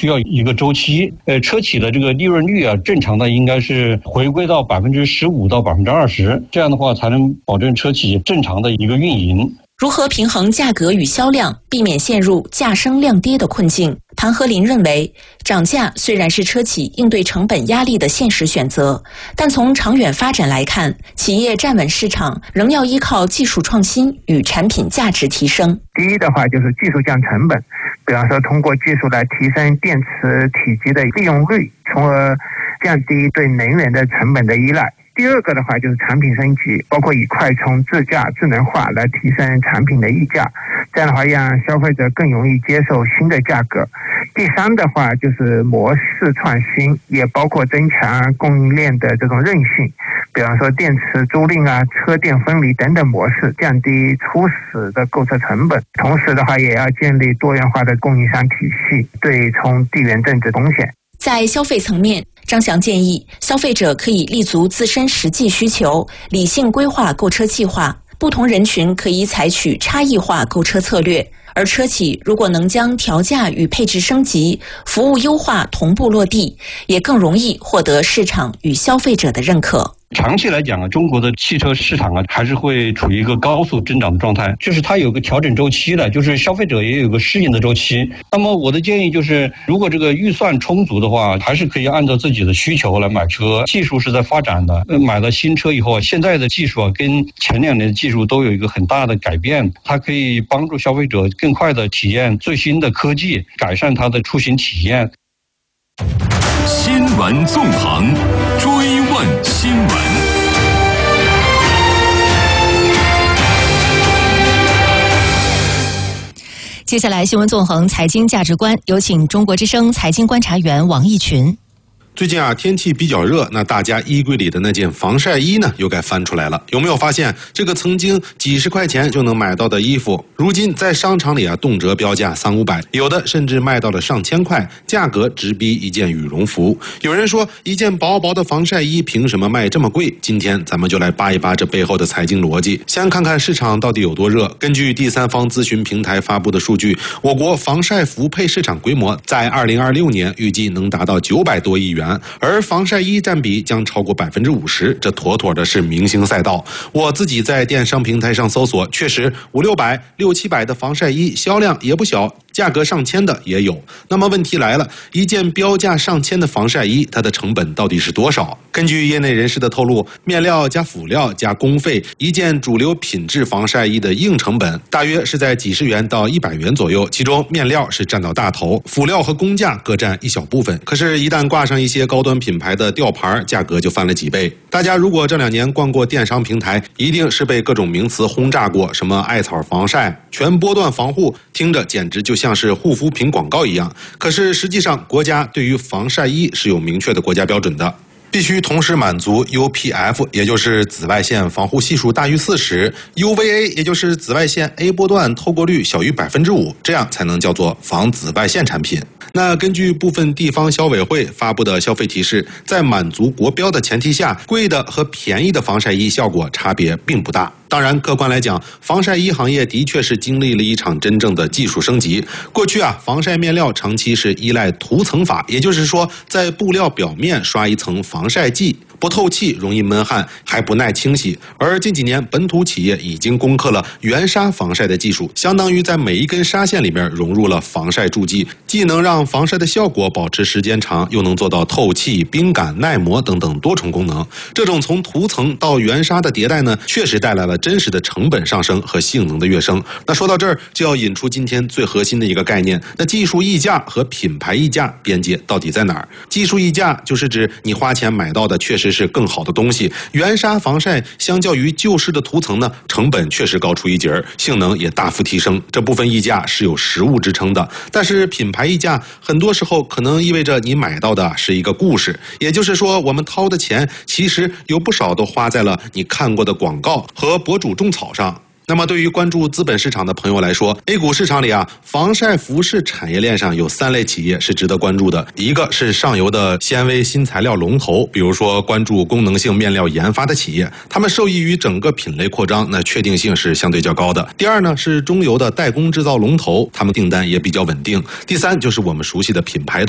需要一个周期。车企的这个利润率啊，正常的应该是回归到15%到20%，这样的话才能保证车企正常的一个运营。 如何平衡价格与销量，避免陷入价升量跌的困境？谭和林认为，涨价虽然是车企应对成本压力的现实选择，但从长远发展来看，企业站稳市场仍要依靠技术创新与产品价值提升。 第一的话就是技术降成本，比方说通过技术来提升电池体积的利用率，从而降低对能源的成本的依赖。第二个的话就是产品升级，包括以快充、自驾、智能化来提升产品的溢价，这样的话让消费者更容易接受新的价格。第三的话就是模式创新，也包括增强供应链的这种韧性，比方说电池租赁啊、车电分离等等模式，降低初始的购车成本。同时的话也要建立多元化的供应商体系，对冲地缘政治风险。 在消费层面，张翔建议消费者可以立足自身实际需求，理性规划购车计划。不同人群可以采取差异化购车策略，而车企如果能将调价与配置升级、服务优化同步落地，也更容易获得市场与消费者的认可。 长期来讲啊，中国的汽车市场啊，还是会处于一个高速增长的状态，就是它有个调整周期的，就是消费者也有个适应的周期。那么我的建议就是，如果这个预算充足的话，还是可以按照自己的需求来买车。技术是在发展的，买了新车以后啊，现在的技术啊，跟前2年的技术都有一个很大的改变，它可以帮助消费者更快的体验最新的科技，改善它的出行体验。 新闻纵横，追问新闻。 接下来，新闻纵横财经价值观，有请中国之声财经观察员王毅群。 最近啊，天气比较热，那大家衣柜里的那件防晒衣呢，又该翻出来了。有没有发现，这个曾经几十块钱就能买到的衣服，如今在商场里啊动辄标价300-500，有的甚至卖到了上千块，价格直逼一件羽绒服。有人说，一件薄薄的防晒衣凭什么卖这么贵？今天咱们就来扒一扒这背后的财经逻辑，先看看市场到底有多热。根据第三方咨询平台发布的数据，我国防晒服配市场规模在2026年预计能达到900多亿元。而防晒衣占比将超过50%，这妥妥的是明星赛道。我自己在电商平台上搜索，确实500-600、600-700的防晒衣销量也不小，价格上千的也有。那么问题来了，一件标价上千的防晒衣，它的成本到底是多少？根据业内人士的透露，面料加辅料加工费，一件主流品质防晒衣的硬成本大约是在几十元到100元左右，其中面料是占到大头，辅料和工价各占一小部分。可是，一旦挂上一些高端品牌的吊牌，价格就翻了几倍。大家如果这2年逛过电商平台，一定是被各种名词轰炸过，什么艾草防晒、全波段防护，听着简直就像是护肤品广告一样。可是实际上，国家对于防晒衣是有明确的国家标准的。必须同时满足 UPF， 也就是紫外线防护系数大于40， UVA， 也就是紫外线 A 波段透过率小于5%，这样才能叫做防紫外线产品。那根据部分地方消委会发布的消费提示，在满足国标的前提下，贵的和便宜的防晒衣效果差别并不大。当然，客观来讲，防晒衣行业的确是经历了一场真正的技术升级。过去啊，防晒面料长期是依赖涂层法，也就是说，在布料表面刷一层防晒剂，不透气，容易闷汗，还不耐清洗。而近几年，本土企业已经攻克了原纱防晒的技术，相当于在每一根纱线里面融入了防晒助剂，既能让防晒的效果保持时间长，又能做到透气、冰感、耐磨等等多重功能。这种从涂层到原纱的迭代呢，确实带来了真实的成本上升和性能的跃升。那说到这儿，就要引出今天最核心的一个概念，那技术溢价和品牌溢价边界到底在哪儿？技术溢价就是指你花钱买到的确实是更好的东西，原纱防晒相较于旧式的涂层呢，成本确实高出一截，性能也大幅提升，这部分溢价是有实物支撑的。但是品牌溢价很多时候可能意味着你买到的是一个故事，也就是说，我们掏的钱其实有不少都花在了你看过的广告和博主种草上。那么对于关注资本市场的朋友来说， A 股市场里啊，防晒服饰产业链上有3类企业是值得关注的。一个是上游的纤维新材料龙头，比如说关注功能性面料研发的企业，他们受益于整个品类扩张，那确定性是相对较高的。第二呢是中游的代工制造龙头，他们订单也比较稳定。第三就是我们熟悉的品牌